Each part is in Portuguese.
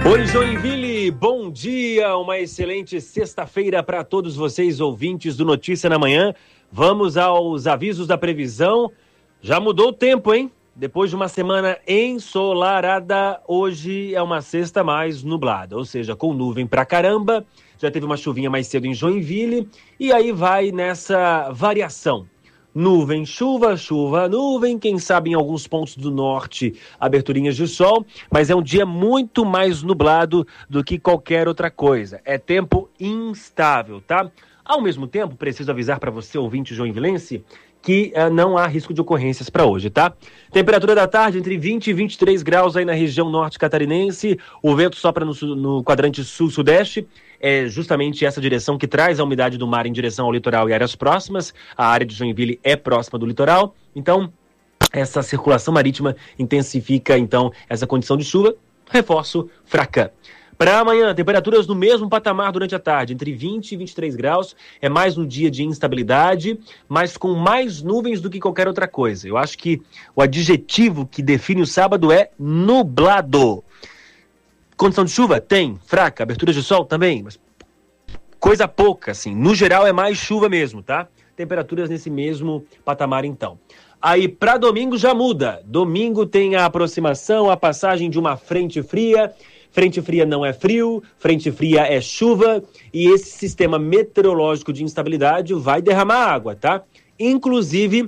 Oi, Joinville, bom dia, uma excelente sexta-feira para todos vocês, ouvintes do Notícia na Manhã. Vamos aos avisos da previsão. Já mudou o tempo, hein? Depois de uma semana ensolarada, hoje é uma sexta mais nublada, ou seja, com nuvem pra caramba. Já teve uma chuvinha mais cedo em Joinville, e aí vai nessa variação. Nuvem, chuva, chuva, nuvem, quem sabe em alguns pontos do norte, aberturinhas de sol, mas é um dia muito mais nublado do que qualquer outra coisa. É tempo instável, tá? Ao mesmo tempo, preciso avisar para você, ouvinte joinvilense, que não há risco de ocorrências para hoje, tá? Temperatura da tarde entre 20 e 23 graus aí na região norte catarinense, o vento sopra no quadrante sul-sudeste, é justamente essa direção que traz a umidade do mar em direção ao litoral e áreas próximas. A área de Joinville é próxima do litoral, então essa circulação marítima intensifica então essa condição de chuva, reforço fraca. Para amanhã, temperaturas no mesmo patamar durante a tarde, entre 20 e 23 graus, é mais um dia de instabilidade, mas com mais nuvens do que qualquer outra coisa. Eu acho que o adjetivo que define o sábado é nublado. Condição de chuva? Tem. Fraca. Abertura de sol? Também. Mas coisa pouca, assim. No geral é mais chuva mesmo, tá? Temperaturas nesse mesmo patamar, então. Aí, para domingo já muda. Domingo tem a aproximação, a passagem de uma frente fria. Frente fria não é frio, frente fria é chuva. E esse sistema meteorológico de instabilidade vai derramar água, tá? Inclusive,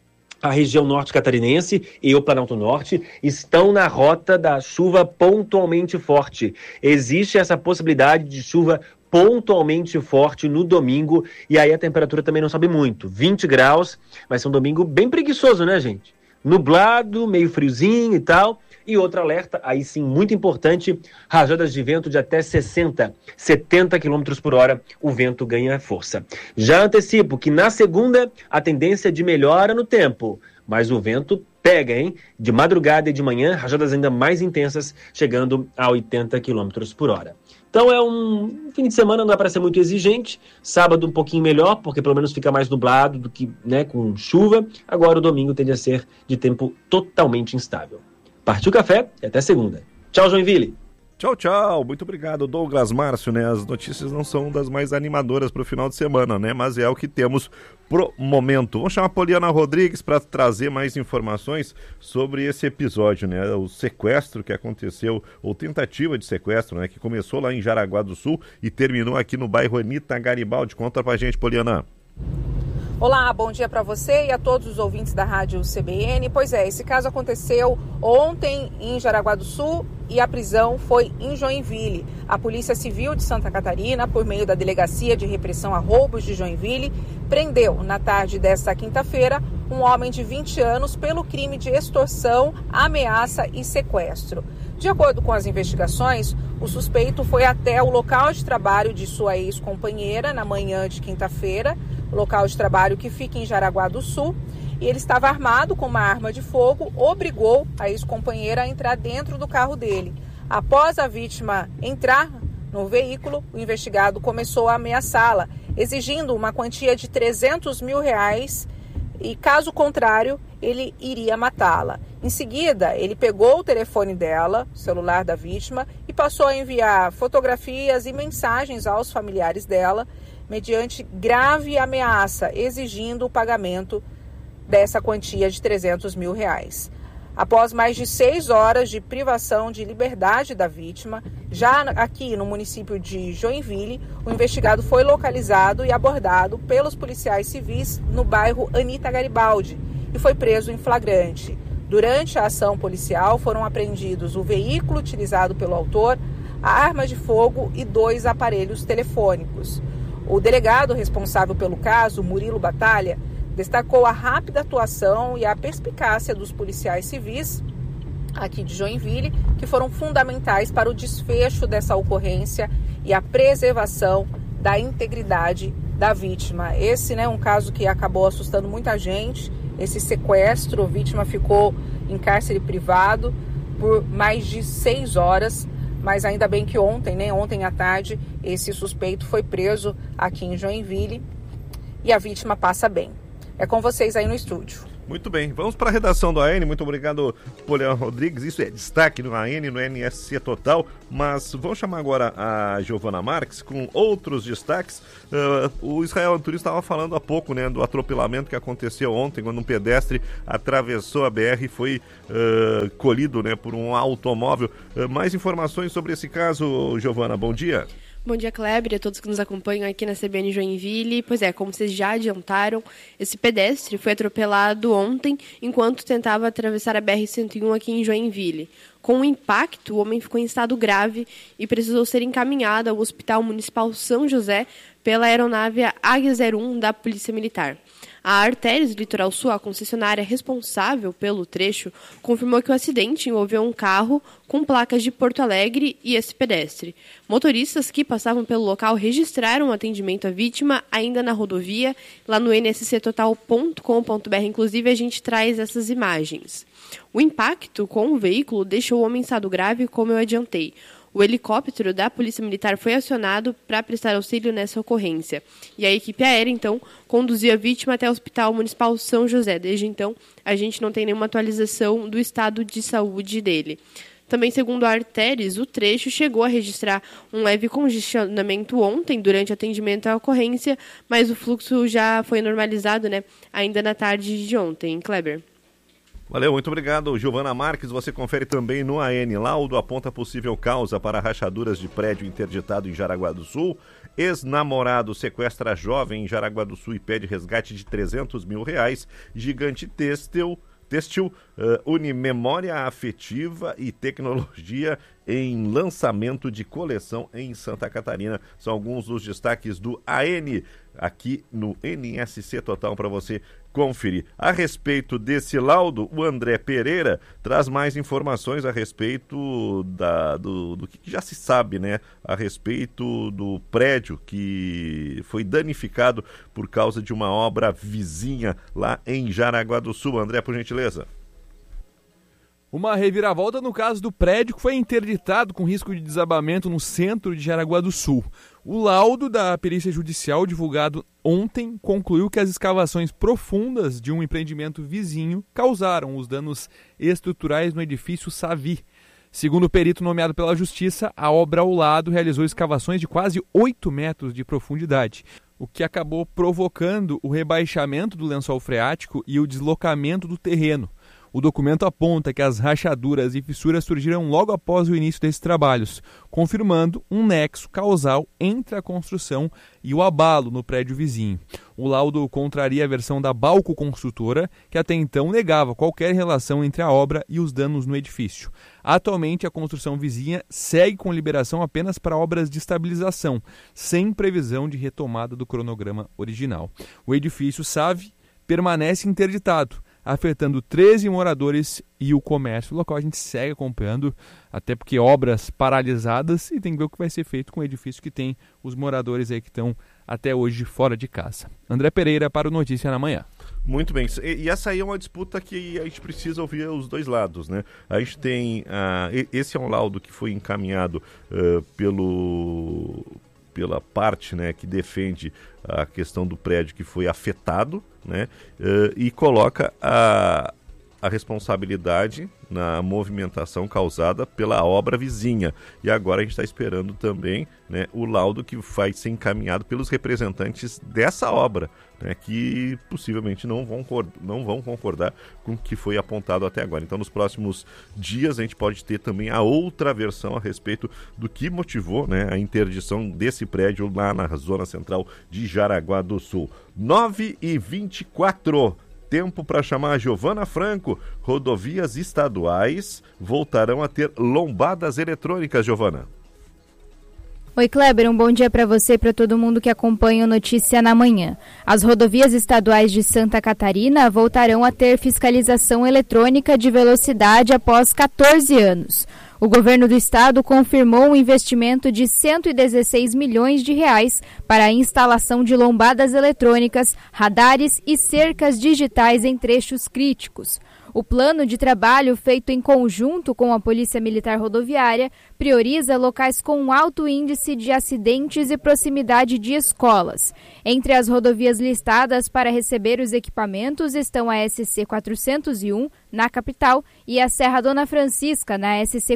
a região norte catarinense e o Planalto Norte estão na rota da chuva pontualmente forte. Existe essa possibilidade de chuva pontualmente forte no domingo, e aí a temperatura também não sobe muito. 20 graus, vai ser um domingo bem preguiçoso, né, gente? Nublado, meio friozinho e tal. E outro alerta, aí sim, muito importante, rajadas de vento de até 60, 70 km por hora, o vento ganha força. Já antecipo que na segunda, a tendência é de melhora no tempo, mas o vento pega, hein? De madrugada e de manhã, rajadas ainda mais intensas, chegando a 80 km por hora. Então é um fim de semana, não dá para ser muito exigente. Sábado um pouquinho melhor, porque pelo menos fica mais nublado do que, né, com chuva. Agora o domingo tende a ser de tempo totalmente instável. Partiu o café e até segunda. Tchau, Joinville. Tchau, tchau. Muito obrigado, Douglas Márcio, né? As notícias não são das mais animadoras para o final de semana, né? Mas é o que temos pro momento. Vamos chamar a Poliana Rodrigues para trazer mais informações sobre esse episódio, né? O sequestro que aconteceu, ou tentativa de sequestro, né? Que começou lá em Jaraguá do Sul e terminou aqui no bairro Anita Garibaldi. Conta pra gente, Poliana. Olá, bom dia para você e a todos os ouvintes da Rádio CBN. Pois é, esse caso aconteceu ontem em Jaraguá do Sul e a prisão foi em Joinville. A Polícia Civil de Santa Catarina, por meio da Delegacia de Repressão a Roubos de Joinville, prendeu na tarde desta quinta-feira um homem de 20 anos pelo crime de extorsão, ameaça e sequestro. De acordo com as investigações, o suspeito foi até o local de trabalho de sua ex-companheira na manhã de quinta-feira, local de trabalho que fica em Jaraguá do Sul, e ele estava armado com uma arma de fogo, obrigou a ex-companheira a entrar dentro do carro dele. Após a vítima entrar no veículo, o investigado começou a ameaçá-la, exigindo uma quantia de R$300 mil e, caso contrário, ele iria matá-la. Em seguida, ele pegou o telefone dela, o celular da vítima, e passou a enviar fotografias e mensagens aos familiares dela, mediante grave ameaça, exigindo o pagamento dessa quantia de R$300 mil. Após mais de 6 horas de privação de liberdade da vítima, já aqui no município de Joinville, o investigado foi localizado e abordado pelos policiais civis no bairro Anita Garibaldi e foi preso em flagrante. Durante a ação policial foram apreendidos o veículo utilizado pelo autor, a arma de fogo e 2 aparelhos telefônicos. O delegado responsável pelo caso, Murilo Batalha, destacou a rápida atuação e a perspicácia dos policiais civis aqui de Joinville, que foram fundamentais para o desfecho dessa ocorrência e a preservação da integridade da vítima. Esse, né, um caso que acabou assustando muita gente, esse sequestro, a vítima ficou em cárcere privado por mais de 6 horas, mas ainda bem que ontem à tarde, esse suspeito foi preso aqui em Joinville e a vítima passa bem. É com vocês aí no estúdio. Muito bem, vamos para a redação do AN. Muito obrigado, Poliana Rodrigues. Isso é destaque no AN, no NSC Total. Mas vamos chamar agora a Giovana Marques com outros destaques. O Israel Antunes estava falando há pouco, né, do atropelamento que aconteceu ontem, quando um pedestre atravessou a BR e foi colhido, né, por um automóvel. Mais informações sobre esse caso, Giovana, bom dia. Bom dia, Kleber, e a todos que nos acompanham aqui na CBN Joinville. Pois é, como vocês já adiantaram, esse pedestre foi atropelado ontem enquanto tentava atravessar a BR-101 aqui em Joinville. Com o impacto, o homem ficou em estado grave e precisou ser encaminhado ao Hospital Municipal São José pela aeronave Águia 01 da Polícia Militar. A Artérios Litoral Sul, a concessionária responsável pelo trecho, confirmou que o acidente envolveu um carro com placas de Porto Alegre e esse pedestre. Motoristas que passavam pelo local registraram o atendimento à vítima ainda na rodovia, lá no nsctotal.com.br. Inclusive, a gente traz essas imagens. O impacto com o veículo deixou o homem em estado grave, como eu adiantei. O helicóptero da Polícia Militar foi acionado para prestar auxílio nessa ocorrência. E a equipe aérea, então, conduziu a vítima até o Hospital Municipal São José. Desde então, a gente não tem nenhuma atualização do estado de saúde dele. Também, segundo a Artérios, o trecho chegou a registrar um leve congestionamento ontem, durante o atendimento à ocorrência, mas o fluxo já foi normalizado, né, ainda na tarde de ontem. Kleber. Valeu, muito obrigado, Giovana Marques. Você confere também no AN. Laudo aponta possível causa para rachaduras de prédio interditado em Jaraguá do Sul. Ex-namorado sequestra jovem em Jaraguá do Sul e pede resgate de R$300 mil. Gigante têxtil une memória afetiva e tecnologia em lançamento de coleção em Santa Catarina. São alguns dos destaques do AN aqui no NSC Total para você conferir. A respeito desse laudo, o André Pereira traz mais informações a respeito do que já se sabe, né? A respeito do prédio que foi danificado por causa de uma obra vizinha lá em Jaraguá do Sul. André, por gentileza. Uma reviravolta no caso do prédio que foi interditado com risco de desabamento no centro de Jaraguá do Sul. O laudo da perícia judicial divulgado ontem concluiu que as escavações profundas de um empreendimento vizinho causaram os danos estruturais no edifício Savi. Segundo o perito nomeado pela Justiça, a obra ao lado realizou escavações de quase 8 metros de profundidade, o que acabou provocando o rebaixamento do lençol freático e o deslocamento do terreno. O documento aponta que as rachaduras e fissuras surgiram logo após o início desses trabalhos, confirmando um nexo causal entre a construção e o abalo no prédio vizinho. O laudo contraria a versão da Balco Construtora, que até então negava qualquer relação entre a obra e os danos no edifício. Atualmente, a construção vizinha segue com liberação apenas para obras de estabilização, sem previsão de retomada do cronograma original. O edifício SAV permanece interditado, afetando 13 moradores e o comércio. O local a gente segue acompanhando, até porque obras paralisadas, e tem que ver o que vai ser feito com o edifício que tem os moradores aí que estão até hoje fora de casa. André Pereira para o Notícia na Manhã. Muito bem, e essa aí é uma disputa que a gente precisa ouvir os dois lados, né? A gente tem, esse é um laudo que foi encaminhado pela parte, né, que defende a questão do prédio que foi afetado, né, e coloca a responsabilidade na movimentação causada pela obra vizinha. E agora a gente está esperando também, né, o laudo que vai ser encaminhado pelos representantes dessa obra, né, que possivelmente não vão concordar com o que foi apontado até agora. Então, nos próximos dias, a gente pode ter também a outra versão a respeito do que motivou, né, a interdição desse prédio lá na zona central de Jaraguá do Sul. 9h24. Tempo para chamar a Giovana Franco. Rodovias estaduais voltarão a ter lombadas eletrônicas, Giovana. Oi, Kleber, um bom dia para você e para todo mundo que acompanha o Notícia na Manhã. As rodovias estaduais de Santa Catarina voltarão a ter fiscalização eletrônica de velocidade após 14 anos. O governo do estado confirmou um investimento de R$116 milhões para a instalação de lombadas eletrônicas, radares e cercas digitais em trechos críticos. O plano de trabalho, feito em conjunto com a Polícia Militar Rodoviária, prioriza locais com alto índice de acidentes e proximidade de escolas. Entre as rodovias listadas para receber os equipamentos estão a SC 401, na capital, e a Serra Dona Francisca, na SC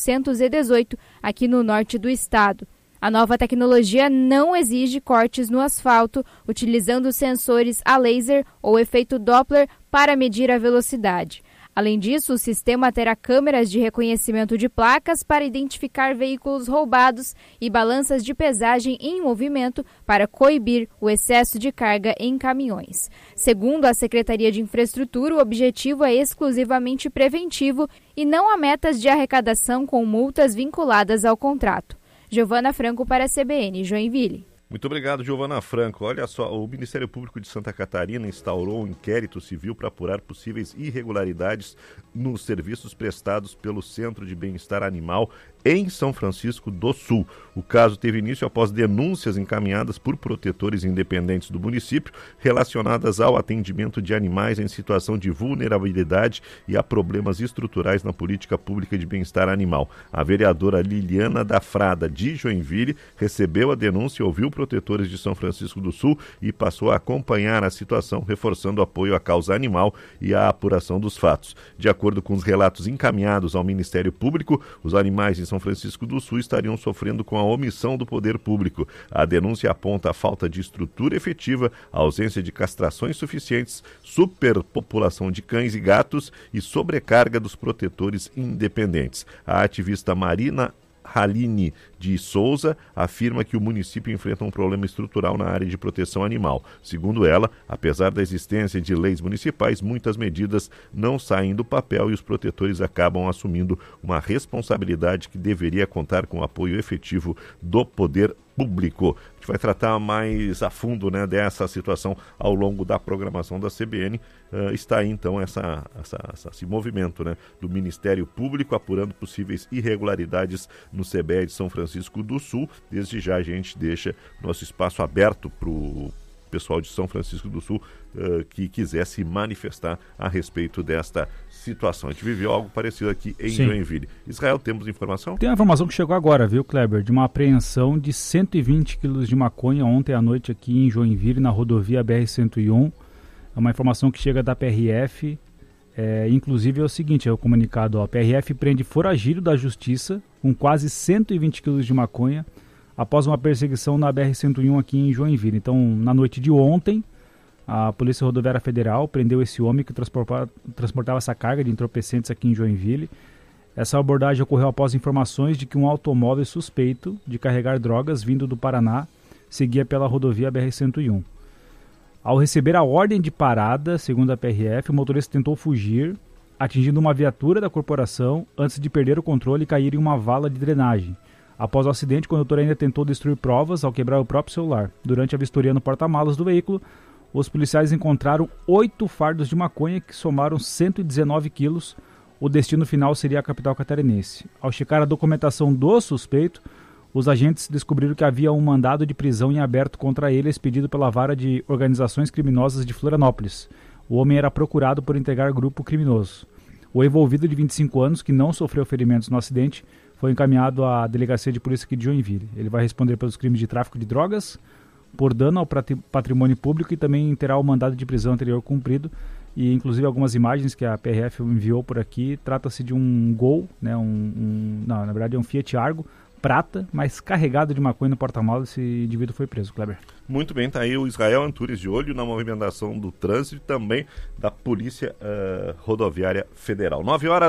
418, aqui no norte do estado. A nova tecnologia não exige cortes no asfalto, utilizando sensores a laser ou efeito Doppler para medir a velocidade. Além disso, o sistema terá câmeras de reconhecimento de placas para identificar veículos roubados e balanças de pesagem em movimento para coibir o excesso de carga em caminhões. Segundo a Secretaria de Infraestrutura, o objetivo é exclusivamente preventivo e não há metas de arrecadação com multas vinculadas ao contrato. Giovana Franco para a CBN, Joinville. Muito obrigado, Giovana Franco. Olha só, o Ministério Público de Santa Catarina instaurou um inquérito civil para apurar possíveis irregularidades nos serviços prestados pelo Centro de Bem-Estar Animal em São Francisco do Sul. O caso teve início após denúncias encaminhadas por protetores independentes do município relacionadas ao atendimento de animais em situação de vulnerabilidade e a problemas estruturais na política pública de bem-estar animal. A vereadora Liliana da Frada, de Joinville, recebeu a denúncia e ouviu protetores de São Francisco do Sul e passou a acompanhar a situação, reforçando o apoio à causa animal e à apuração dos fatos. De acordo com os relatos encaminhados ao Ministério Público, os animais em São Francisco do Sul estariam sofrendo com a omissão do poder público. A denúncia aponta a falta de estrutura efetiva, a ausência de castrações suficientes, superpopulação de cães e gatos e sobrecarga dos protetores independentes. A ativista Marina Haline de Souza afirma que o município enfrenta um problema estrutural na área de proteção animal. Segundo ela, apesar da existência de leis municipais, muitas medidas não saem do papel e os protetores acabam assumindo uma responsabilidade que deveria contar com o apoio efetivo do poder público. A gente vai tratar mais a fundo, né, dessa situação ao longo da programação da CBN. Está aí então esse movimento, né, do Ministério Público apurando possíveis irregularidades no CBE de São Francisco do Sul. Desde já a gente deixa nosso espaço aberto para o pessoal de São Francisco do Sul que quiser se manifestar a respeito desta situação. A gente viveu algo parecido aqui em Joinville. Israel, temos informação? Tem uma informação que chegou agora, viu, Kleber? De uma apreensão de 120 quilos de maconha ontem à noite aqui em Joinville, na rodovia BR-101. É uma informação que chega da PRF. Inclusive é o seguinte, é o comunicado, ó, a PRF prende foragido da justiça com quase 120 quilos de maconha após uma perseguição na BR-101 aqui em Joinville. Então, na noite de ontem, a Polícia Rodoviária Federal prendeu esse homem que transportava essa carga de entorpecentes aqui em Joinville. Essa abordagem ocorreu após informações de que um automóvel suspeito de carregar drogas vindo do Paraná seguia pela rodovia BR-101. Ao receber a ordem de parada, segundo a PRF, o motorista tentou fugir, atingindo uma viatura da corporação antes de perder o controle e cair em uma vala de drenagem. Após o acidente, o condutor ainda tentou destruir provas ao quebrar o próprio celular. Durante a vistoria no porta-malas do veículo, os policiais encontraram 8 fardos de maconha que somaram 119 quilos. O destino final seria a capital catarinense. Ao checar a documentação do suspeito, os agentes descobriram que havia um mandado de prisão em aberto contra ele, expedido pela Vara de Organizações Criminosas de Florianópolis. O homem era procurado por integrar grupo criminoso. O envolvido, de 25 anos, que não sofreu ferimentos no acidente, foi encaminhado à Delegacia de Polícia aqui de Joinville. Ele vai responder pelos crimes de tráfico de drogas, por dano ao patrimônio público e também terá o mandado de prisão anterior cumprido. E inclusive algumas imagens que a PRF enviou por aqui, trata-se de um Gol, né, não, na verdade é um Fiat Argo, prata, mas carregado de maconha no porta-malas. Esse indivíduo foi preso, Kleber. Muito bem, tá aí o Israel Antunes de olho na movimentação do trânsito e também da Polícia Rodoviária Federal.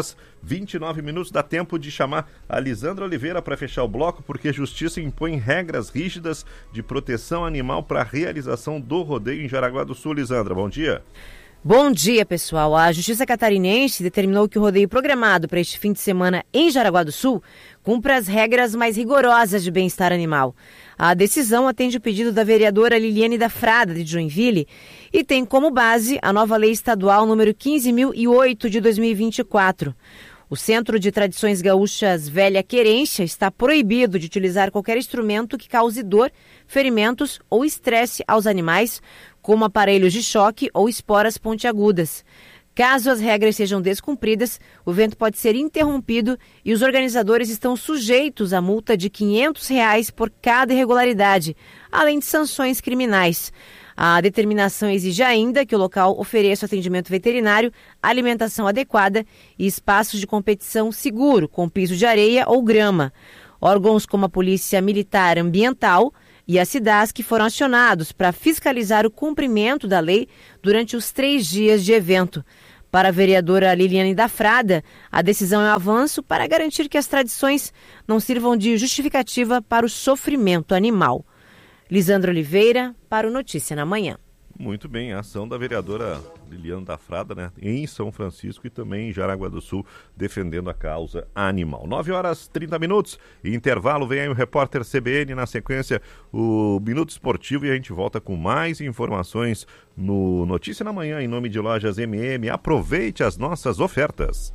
9h29, dá tempo de chamar a Lisandra Oliveira para fechar o bloco, porque a Justiça impõe regras rígidas de proteção animal para a realização do rodeio em Jaraguá do Sul. Lisandra, bom dia. Bom dia, pessoal. A Justiça Catarinense determinou que o rodeio programado para este fim de semana em Jaraguá do Sul cumpra as regras mais rigorosas de bem-estar animal. A decisão atende o pedido da vereadora Liliane da Frada, de Joinville, e tem como base a nova lei estadual número 15.008 de 2024. O Centro de Tradições Gaúchas Velha Querência está proibido de utilizar qualquer instrumento que cause dor, ferimentos ou estresse aos animais, como aparelhos de choque ou esporas pontiagudas. Caso as regras sejam descumpridas, o evento pode ser interrompido e os organizadores estão sujeitos a multa de R$ 500 por cada irregularidade, além de sanções criminais. A determinação exige ainda que o local ofereça atendimento veterinário, alimentação adequada e espaços de competição seguro, com piso de areia ou grama. Órgãos como a Polícia Militar Ambiental e a SIDASC foram acionados para fiscalizar o cumprimento da lei durante os 3 dias de evento. Para a vereadora Liliane da Frada, a decisão é um avanço para garantir que as tradições não sirvam de justificativa para o sofrimento animal. Lisandra Oliveira, para o Notícia na Manhã. Muito bem, a ação da vereadora Liliane da Frada, né, em São Francisco e também em Jaraguá do Sul, defendendo a causa animal. 9h30, intervalo, vem aí o repórter CBN, na sequência o Minuto Esportivo, e a gente volta com mais informações no Notícia na Manhã, em nome de Lojas MM. Aproveite as nossas ofertas.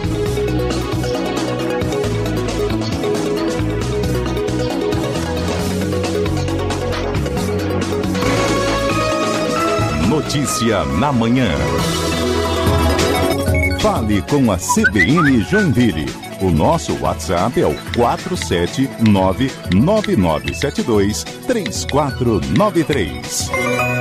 Notícia na Manhã. Fale com a CBN Joinville. O nosso WhatsApp é o 479-9972-3493.